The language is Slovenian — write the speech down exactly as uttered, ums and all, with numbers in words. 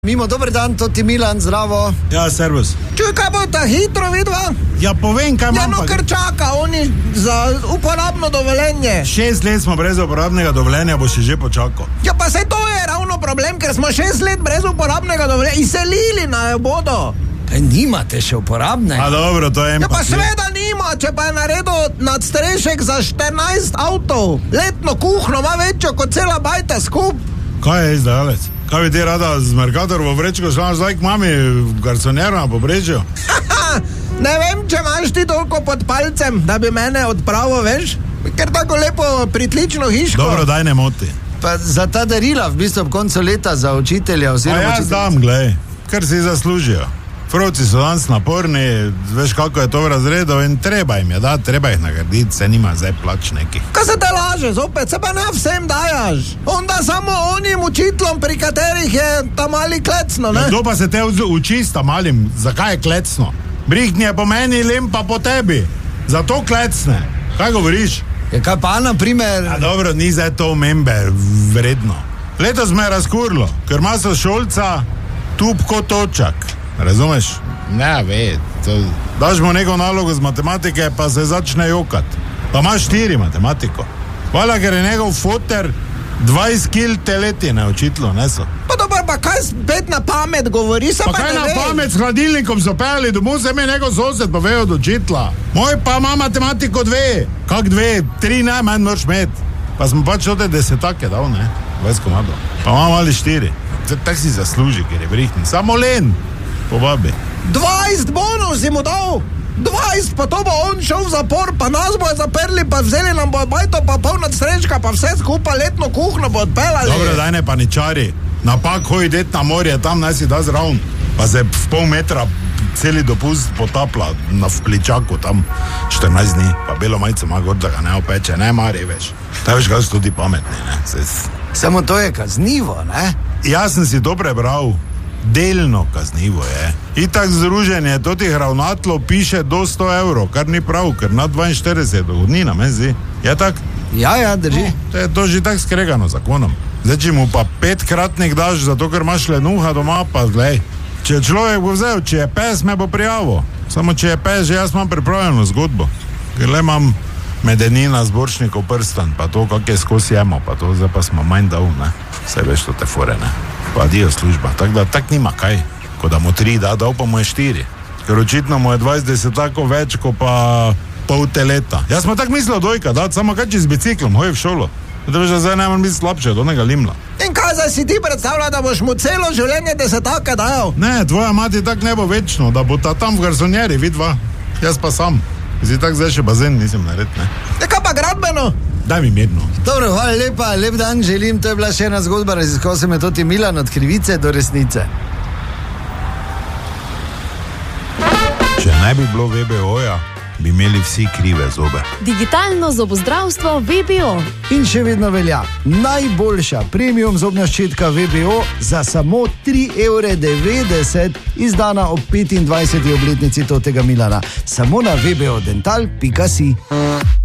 Mimo, dober dan, to ti Milan, zdravo. Ja, servus. Čuj, kaj bo ta hitro vidva? Ja, povem, kaj Ja, imam no, pa. ker čaka, oni za uporabno dovoljenje. Šest let smo brez uporabnega dovoljenja, bo še že počakal. Ja, pa se to je ravno problem, ker smo šest let brez uporabnega dovoljenja. Izselili naj bodo. E, nimate še uporabne? A dobro, to je en Ja, pa papir. seveda nima, če pa je naredil nadstrešek za štirinajst avtov. Letno kuhno ima večjo kot cela bajta skup. Kaj je izdajalec? Kaj bi ti rada z Mercator v vrečko šla zdaj k mami v garsonjero na pobrežju? Ne vem, če imaš ti toliko pod palcem, da bi mene odpravil, veš? Ker tako lepo pritlično hiško. Dobro, daj ne moti. Pa za ta darila v bistvu ob koncu leta za učitelja A oziroma jaz učiteljice. dam, glej, kar si zaslužijo. Frovci so danes naporni, veš kako je to v razredu in treba jim je dati, treba jih nagraditi, se nima zdaj plač nekih. Kaj se te laže, zopet, se pa ne vsem dajaš. Onda samo onim učitelom, pri katerih je ta mali klecno, ne? Kdo pa se te vz- uči s ta malim, zakaj je klecno? Brihnje po meni, lem pa po tebi. Zato klecne. Kaj govoriš? Ja, kaj pa na primer? A dobro, ni zdaj to membe vredno. Letos me je razkurlo, ker ima so šolca tup kot točak. Razumeš? Ne, ve, to... Daš mu neko nalogo z matematike, pa se začne jokat. Pa ima štiri matematiko. Hvala, ker je njegov foter dvajset kil teletine učitlo, ne so. Pa dobro, pa kaj spet na pamet govori, se Pa pa, kaj ne na ve. pamet s hladilnikom so pejali, domov se mi njegov sosed pa vejo od učitla. Moj pa ima matematiko dve. Kak dve? Tri najmanj moraš imeti. Pa smo pač od te desetake dal, ne? dvajset komadov. Pa imam ali štiri. Tak si zasluži, ker je vrihten. Samo len. Povabi. dvajset bonus si mu dal. dvajset, pa to bo on šel v zapor, pa nas bojo zaprli, pa vzeli nam bojo bajto, pa pol nadstreška, pa vse skupaj letno kuhno bo odpeljali. Dobro, daj ne paničari. Napak hoji det na morje, tam naj si da zraven. Pa se v pol metra celi dopust potapla na vpličaku, tam štirinajst dni. Pa belo majico ima gor, da ga ne opeče, ne mari veš. Ta veš, kaj so tudi pametni, ne? Se... Samo to je kaznivo, ne? Jaz sem si to prebral. Delno kaznivo je. Itak združenje totih ravnatlov piše do sto evrov, kar ni prav, ker na dvainštirideset dohodnina, meni zdi. Je tak? Ja, ja, drži. To je to že tak skregano zakonom. Zdaj, če mu pa petkratnik daš, zato ker imaš lenuha doma, pa glej. Če človek bo vzel, če je pes, me bo prijavil. Samo če je pes, že jaz imam pripravljeno zgodbo. Ker le imam medenina, zborčnikov prstan, pa to, kak je skozi jemo, pa to zdaj pa smo manj dal, ne. Vse veš, to te fore, ne. Pa dio služba, tako da tak nima kaj. Ko da mu tri da, dal pa mu je štiri. Ker očitno mu je dvajset deset tako več, ko pa pol teleta. Jaz smo tako mislil dojka, da samo kaj če z biciklom, hoji v šolo. Da veš, da zdaj najmanj biti slabše od onega limla. In kaj zdaj si ti predstavlja, da boš mu celo življenje desetaka dajal? Ne, tvoja mati tak ne bo večno, da bo ta tam v garsonjeri, vidva. Jaz pa sam. Zdaj tak zdaj še bazen nisem nared, ne. Ja, kaj pa gradbeno? Daj mi mirno. Dobro, hvala lepa, lep dan želim, to je bila še ena zgodba, raziskal sem je to ti Milan od krivice do resnice. Če ne bi bilo V B O-ja, bi imeli vsi krive zobe. Digitalno zobozdravstvo V B O. In še vedno velja, najboljša premium zobna ščetka V B O za samo tri evre devetdeset, izdana ob petindvajseti obletnici totega Milana. Samo na v b o dental pika si.